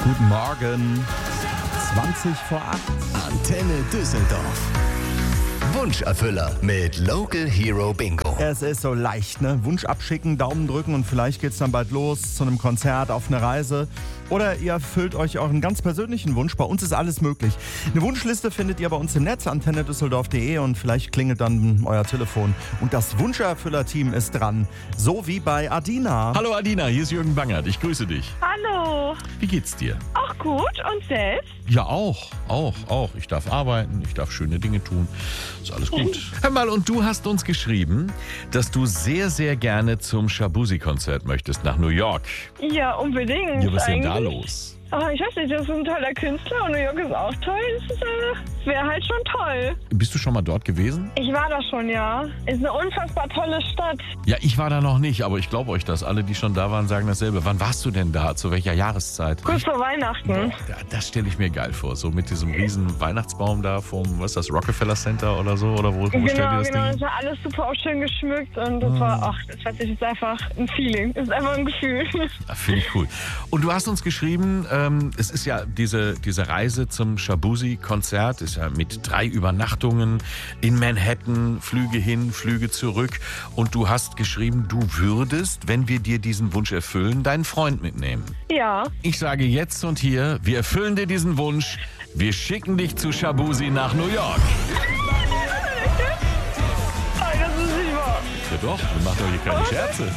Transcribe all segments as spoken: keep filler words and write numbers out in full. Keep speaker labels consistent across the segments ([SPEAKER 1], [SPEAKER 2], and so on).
[SPEAKER 1] Guten Morgen. zwanzig vor acht.
[SPEAKER 2] Antenne Düsseldorf. Wunscherfüller mit Local Hero Bingo.
[SPEAKER 1] Es ist so leicht, ne? Wunsch abschicken, Daumen drücken und vielleicht geht's dann bald los zu einem Konzert, auf eine Reise. Oder ihr erfüllt euch euren ganz persönlichen Wunsch. Bei uns ist alles möglich. Eine Wunschliste findet ihr bei uns im Netz, antenne düsseldorf punkt de, und vielleicht klingelt dann euer Telefon. Und das Wunscherfüller-Team ist dran. So wie bei Adina.
[SPEAKER 3] Hallo Adina, hier ist Jürgen Bangert. Ich grüße dich.
[SPEAKER 4] Hallo.
[SPEAKER 3] Wie geht's dir?
[SPEAKER 4] Auch gut. Und selbst?
[SPEAKER 3] Ja, auch, auch, auch. Ich darf arbeiten, ich darf schöne Dinge tun. Ist alles gut. Hör mal, und du hast uns geschrieben, dass du sehr, sehr gerne zum Shaboozey-Konzert möchtest nach New York.
[SPEAKER 4] Ja, unbedingt.
[SPEAKER 3] Ja, was ist denn da
[SPEAKER 4] eigentlich.
[SPEAKER 3] los?
[SPEAKER 4] Aber ich weiß nicht, das ist ein toller Künstler und New York ist auch toll. Das ist, äh, wäre halt schon toll.
[SPEAKER 3] Bist du schon mal dort gewesen?
[SPEAKER 4] Ich war da schon, ja. Ist eine unfassbar tolle Stadt.
[SPEAKER 3] Ja, ich war da noch nicht, aber ich glaube euch das. Alle, die schon da waren, sagen dasselbe. Wann warst du denn da? Zu welcher Jahreszeit?
[SPEAKER 4] Kurz vor Weihnachten.
[SPEAKER 3] Boah, das stelle ich mir geil vor. So mit diesem riesen Weihnachtsbaum da vom, was ist das, Rockefeller Center oder so? Oder wo, wo
[SPEAKER 4] Genau,
[SPEAKER 3] stellt ihr das
[SPEAKER 4] genau.
[SPEAKER 3] Ding?
[SPEAKER 4] Das war alles super auch schön geschmückt und das war, ach, das weiß ich, ist einfach ein Feeling. Das ist einfach ein Gefühl.
[SPEAKER 3] Finde ich cool. Und du hast uns geschrieben, ähm, es ist ja diese, diese Reise zum Shaboozey-Konzert, ist ja mit drei Übernachtungen in Manhattan, Flüge hin, Flüge zurück. Und du hast geschrieben, du würdest, wenn wir dir diesen Wunsch erfüllen, deinen Freund mitnehmen.
[SPEAKER 4] Ja.
[SPEAKER 3] Ich sage jetzt und hier, wir erfüllen dir diesen Wunsch. Wir schicken dich zu Shaboozey nach New York.
[SPEAKER 4] Oh, das ist nicht wahr.
[SPEAKER 3] Ja doch, wir machen doch hier keine Scherze.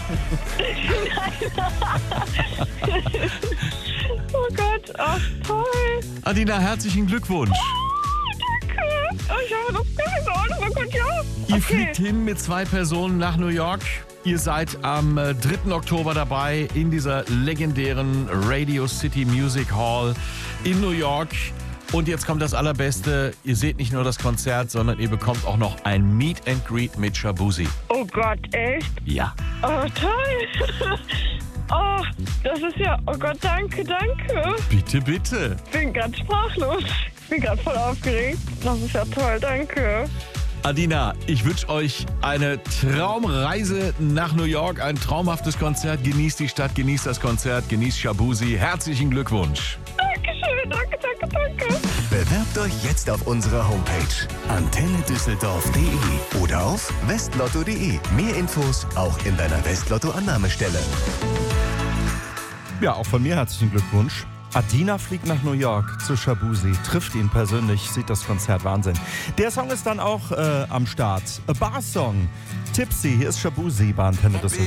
[SPEAKER 4] Oh Gott, ach toll.
[SPEAKER 3] Adina, herzlichen Glückwunsch.
[SPEAKER 4] Danke. Oh, ich habe das gar nicht so. Oh Gott, ja.
[SPEAKER 3] Ihr
[SPEAKER 4] Okay.
[SPEAKER 3] fliegt hin mit zwei Personen nach New York. Ihr seid am äh, dritten Oktober dabei in dieser legendären Radio City Music Hall in New York. Und jetzt kommt das Allerbeste. Ihr seht nicht nur das Konzert, sondern ihr bekommt auch noch ein Meet and Greet mit Shaboozey.
[SPEAKER 4] Oh Gott, echt?
[SPEAKER 3] Ja.
[SPEAKER 4] Oh, toll. Oh, das ist ja... Oh Gott, danke, danke.
[SPEAKER 3] Bitte, bitte.
[SPEAKER 4] Ich bin ganz sprachlos. Ich bin gerade voll aufgeregt. Das ist ja toll, danke.
[SPEAKER 3] Adina, ich wünsche euch eine Traumreise nach New York, ein traumhaftes Konzert. Genießt die Stadt, genießt das Konzert, genießt Shaboozey. Herzlichen Glückwunsch.
[SPEAKER 4] Dankeschön, danke, danke, danke.
[SPEAKER 2] Bewerbt euch jetzt auf unserer Homepage antenne düsseldorf punkt de oder auf westlotto punkt de. Mehr Infos auch in deiner Westlotto-Annahmestelle.
[SPEAKER 1] Ja, auch von mir herzlichen Glückwunsch. Adina fliegt nach New York zu Shaboozey, trifft ihn persönlich, sieht das Konzert, Wahnsinn. Der Song ist dann auch äh, am Start. A Bar Song. Tipsy, hier ist Shaboozey bei Antenne Düsseldorf.